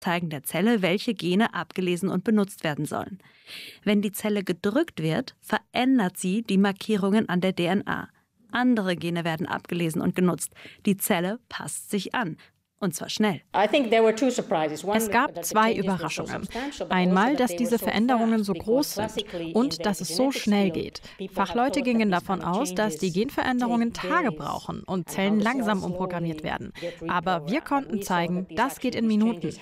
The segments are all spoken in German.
zeigen der Zelle, welche Gene abgelesen und benutzt werden sollen. Wenn die Zelle gedrückt wird, verändert sie die Markierungen an der DNA. Andere Gene werden abgelesen und genutzt. Die Zelle passt sich an. Und zwar schnell. Es gab zwei Überraschungen. Einmal, dass diese Veränderungen so groß sind und dass es so schnell geht. Fachleute gingen davon aus, dass die Genveränderungen Tage brauchen und Zellen langsam umprogrammiert werden. Aber wir konnten zeigen, das geht in Minuten.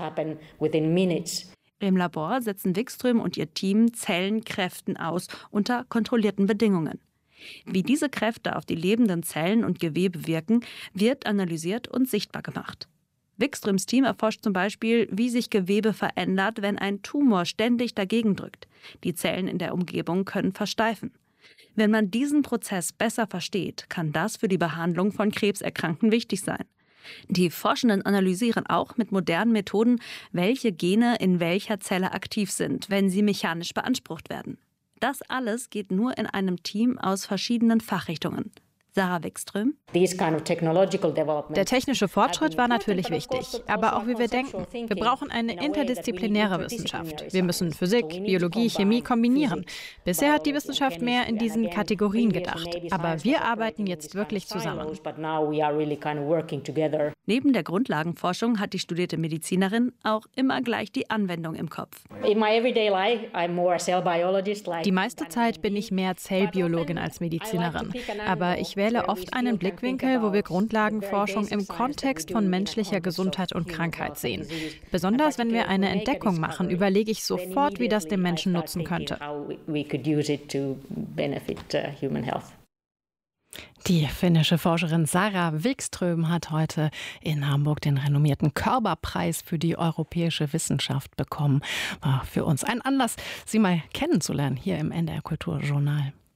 Im Labor setzen Wikström und ihr Team Zellenkräften aus unter kontrollierten Bedingungen. Wie diese Kräfte auf die lebenden Zellen und Gewebe wirken, wird analysiert und sichtbar gemacht. Wikströms Team erforscht zum Beispiel, wie sich Gewebe verändert, wenn ein Tumor ständig dagegen drückt. Die Zellen in der Umgebung können versteifen. Wenn man diesen Prozess besser versteht, kann das für die Behandlung von Krebserkrankten wichtig sein. Die Forschenden analysieren auch mit modernen Methoden, welche Gene in welcher Zelle aktiv sind, wenn sie mechanisch beansprucht werden. Das alles geht nur in einem Team aus verschiedenen Fachrichtungen. Sarah Wikström. Der technische Fortschritt war natürlich wichtig, aber auch wie wir denken. Wir brauchen eine interdisziplinäre Wissenschaft. Wir müssen Physik, Biologie, Chemie kombinieren. Bisher hat die Wissenschaft mehr in diesen Kategorien gedacht, aber wir arbeiten jetzt wirklich zusammen. Neben der Grundlagenforschung hat die studierte Medizinerin auch immer gleich die Anwendung im Kopf. Die meiste Zeit bin ich mehr Zellbiologin als Medizinerin, aber ich wähle oft einen Blickwinkel, wo wir Grundlagenforschung im Kontext von menschlicher Gesundheit und Krankheit sehen. Besonders wenn wir eine Entdeckung machen, überlege ich sofort, wie das dem Menschen nutzen könnte. Die finnische Forscherin Sarah Wikström hat heute in Hamburg den renommierten Körber-Preis für die europäische Wissenschaft bekommen. War für uns ein Anlass, sie mal kennenzulernen hier im NDR Kulturjournal.